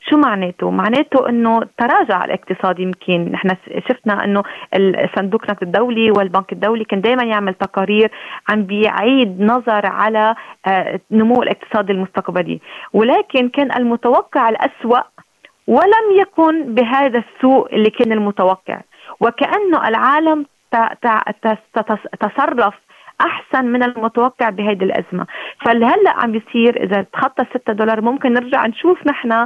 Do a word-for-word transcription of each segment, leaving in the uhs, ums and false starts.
شو معناته؟ معناته انه تراجع الاقتصاد. يمكن نحن شفنا انه الصندوق النقد الدولي والبنك الدولي كان دائما يعمل تقارير عم بيعيد نظر على نمو الاقتصاد المستقبلي، ولكن كان المتوقع الأسوأ ولم يكن بهذا السوء اللي كان المتوقع، وكأنه العالم تصرف أحسن من المتوقع بهذه الأزمة. فهلأ عم بيصير إذا تخطى ستة دولار ممكن نرجع نشوف نحن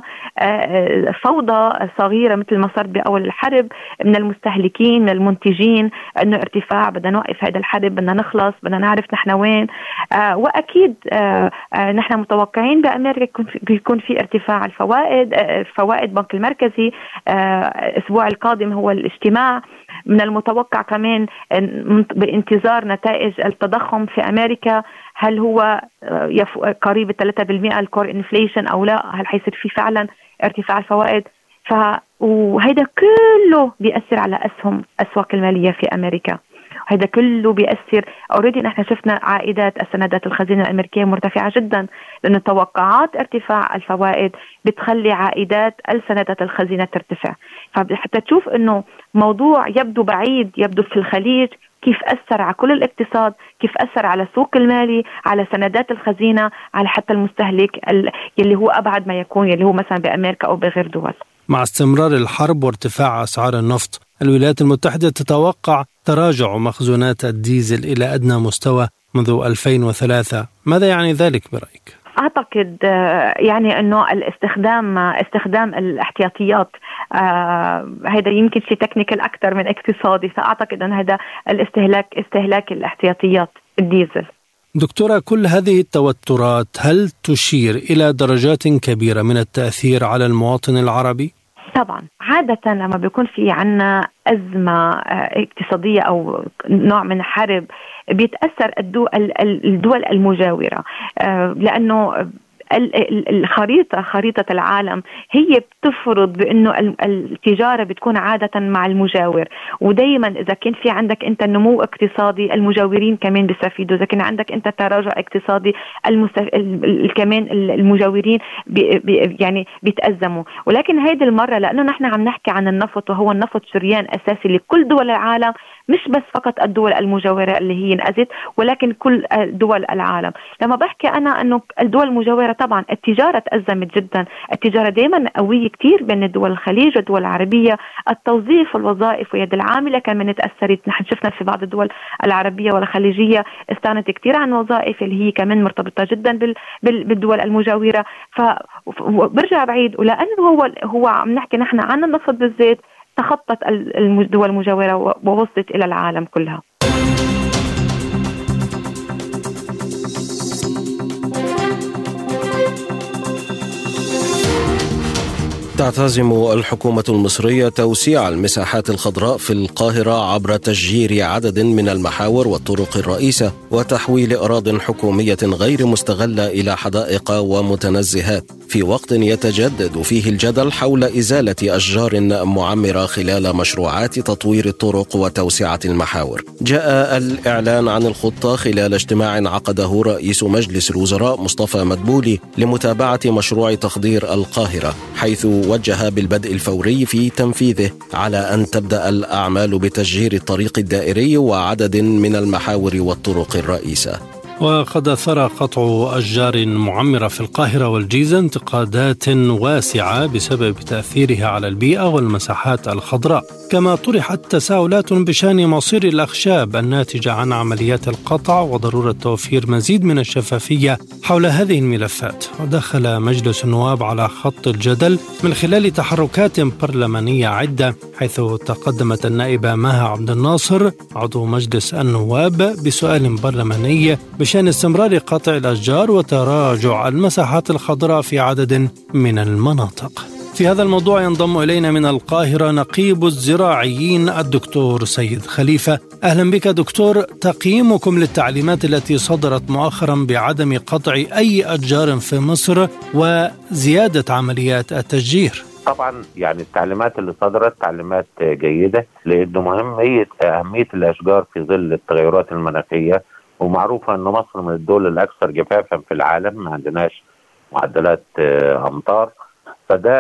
فوضى صغيرة مثل ما صار بأول الحرب من المستهلكين من المنتجين، أنه ارتفاع، بدنا نوقف هذا الحرب، بدنا نخلص، بدنا نعرف نحن وين. وأكيد نحن متوقعين بأمريكا بيكون في ارتفاع الفوائد، فوائد البنك المركزي الأسبوع القادم هو الاجتماع. من المتوقع كمان بانتظار نتائج التضخم في أمريكا، هل هو قريب ثلاثة بالمئة الكور انفليشن أو لا، هل حيصير في فعلا ارتفاع الفوائد. ف وهذا كله بيأثر على أسهم أسواق المالية في أمريكا، هذا كله بيأثر. أوريدي نحن شفنا عائدات السندات الخزينة الأمريكية مرتفعة جدا، لأن توقعات ارتفاع الفوائد بتخلي عائدات السندات الخزينة ترتفع. فحتى تشوف أنه موضوع يبدو بعيد، يبدو في الخليج، كيف أثر على كل الاقتصاد، كيف أثر على السوق المالي، على سندات الخزينة، على حتى المستهلك اللي هو أبعد ما يكون، اللي هو مثلا بأمريكا أو بغير دول. مع استمرار الحرب وارتفاع أسعار النفط، الولايات المتحدة تتوقع تراجع مخزونات الديزل إلى أدنى مستوى منذ ألفين وثلاثة. ماذا يعني ذلك برأيك؟ أعتقد يعني أنه الاستخدام استخدام الاحتياطيات، آه هذا يمكن شيء تكنيكال أكثر من اقتصادي، فأعتقد أن هذا الاستهلاك استهلاك الاحتياطيات الديزل. دكتورة، كل هذه التوترات هل تشير إلى درجات كبيرة من التأثير على المواطن العربي؟ طبعا عادة لما بيكون في عنا أزمة اقتصادية أو نوع من حرب بيتأثر الدول المجاورة، لأنه الخريطة خريطة العالم هي بتفرض بأنه التجارة بتكون عادة مع المجاور، ودايما إذا كان في عندك أنت نمو اقتصادي المجاورين كمان بيستفيدوا، إذا كان عندك أنت تراجع اقتصادي المستف... كمان المجاورين بي... بي... يعني بيتأزموا. ولكن هيدي المرة لأنه نحن عم نحكي عن النفط، وهو النفط شريان أساسي لكل دول العالم، مش بس فقط الدول المجاورة اللي هي انأذت، ولكن كل دول العالم. لما بحكي أنا أنه الدول المجاورة طبعا التجارة تأزمت جدا، التجارة دائما قوية كتير بين الدول الخليج والدول العربية، التوظيف والوظائف ويد العاملة كمان تأثرت. نحن شفنا في بعض الدول العربية والخليجية استغنت كتير عن وظائف اللي هي كمان مرتبطة جدا بال... بال... بالدول المجاورة. فبرجع بعيد، ولأنه هو هو عم نحكي نحن عن النفط بالذات، تخطت الدول المجاورة ووصلت إلى العالم كلها. تعتزم الحكومة المصرية توسيع المساحات الخضراء في القاهرة عبر تشجير عدد من المحاور والطرق الرئيسة وتحويل أراضٍ حكومية غير مستغلة إلى حدائق ومتنزهات، في وقت يتجدد فيه الجدل حول إزالة أشجار معمرة خلال مشروعات تطوير الطرق وتوسعة المحاور. جاء الإعلان عن الخطة خلال اجتماع عقده رئيس مجلس الوزراء مصطفى مدبولي لمتابعة مشروع تخضير القاهرة، حيث وجه بالبدء الفوري في تنفيذه على أن تبدأ الأعمال بتشجير الطريق الدائري وعدد من المحاور والطرق الرئيسة. وقد أثار قطع أشجار معمرة في القاهرة والجيزة انتقادات واسعة بسبب تأثيرها على البيئة والمساحات الخضراء، كما طرحت تساؤلات بشأن مصير الأخشاب الناتجة عن عمليات القطع وضرورة توفير مزيد من الشفافية حول هذه الملفات. ودخل مجلس النواب على خط الجدل من خلال تحركات برلمانية عدة، حيث تقدمت النائبة مها عبد الناصر عضو مجلس النواب بسؤال برلماني بشأن استمرار قطع الأشجار وتراجع المساحات الخضراء في عدد من المناطق. في هذا الموضوع ينضم إلينا من القاهرة نقيب الزراعيين الدكتور سيد خليفة. أهلا بك دكتور. تقييمكم للتعليمات التي صدرت مؤخرا بعدم قطع أي أشجار في مصر وزيادة عمليات التشجير؟ طبعا يعني التعليمات اللي صدرت تعليمات جيدة، لأنه مهمية أهمية الأشجار في ظل التغيرات المناخية، ومعروفة أن مصر من الدول الأكثر جفافا في العالم، ما عندناش معدلات أمطار، فده